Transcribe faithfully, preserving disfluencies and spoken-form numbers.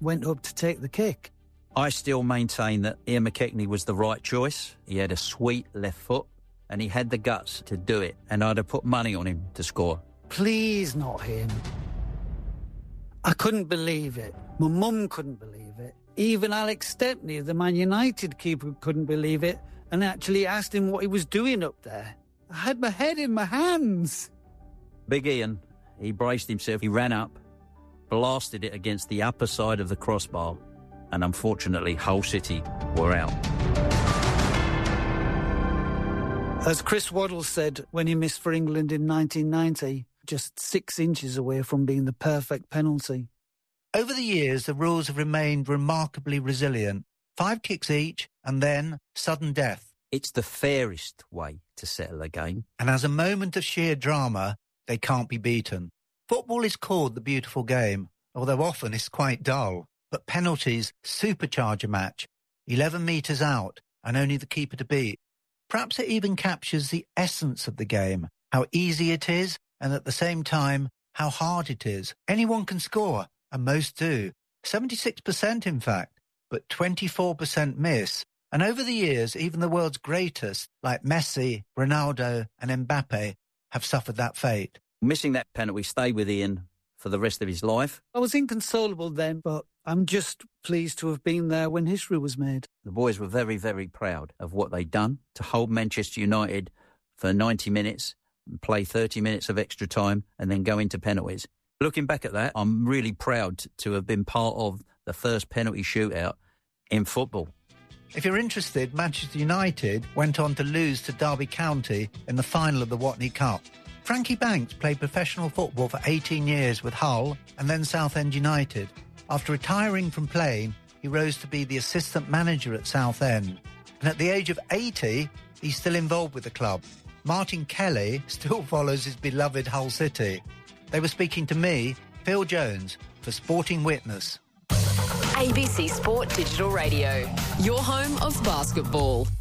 went up to take the kick. I still maintain that Ian McKechnie was the right choice. He had a sweet left foot and he had the guts to do it, and I'd have put money on him to score. Please, not him. I couldn't believe it. My mum couldn't believe it. Even Alex Stepney, the Man United keeper, couldn't believe it and actually asked him what he was doing up there. I had my head in my hands. Big Ian, he braced himself, he ran up, blasted it against the upper side of the crossbar, and unfortunately Hull City were out. As Chris Waddle said when he missed for England in nineteen ninety, just six inches away from being the perfect penalty. Over the years, the rules have remained remarkably resilient. Five kicks each, and then sudden death. It's the fairest way to settle a game. And as a moment of sheer drama, they can't be beaten. Football is called the beautiful game, although often it's quite dull. But penalties supercharge a match. eleven metres out, and only the keeper to beat. Perhaps it even captures the essence of the game, how easy it is, and at the same time, how hard it is. Anyone can score, and most do. seventy-six percent in fact, but twenty-four percent miss. And over the years, even the world's greatest, like Messi, Ronaldo and Mbappe, have suffered that fate. Missing that penalty stayed with Ian for the rest of his life. I was inconsolable then, but I'm just pleased to have been there when history was made. The boys were very, very proud of what they'd done to hold Manchester United for ninety minutes, and play thirty minutes of extra time and then go into penalties. Looking back at that, I'm really proud to have been part of the first penalty shootout in football. If you're interested, Manchester United went on to lose to Derby County in the final of the Watney Cup. Frankie Banks played professional football for eighteen years with Hull and then Southend United. After retiring from playing, he rose to be the assistant manager at Southend. And at the age of eighty, he's still involved with the club. Martin Kelly still follows his beloved Hull City. They were speaking to me, Phil Jones, for Sporting Witness. A B C Sport Digital Radio, your home of basketball.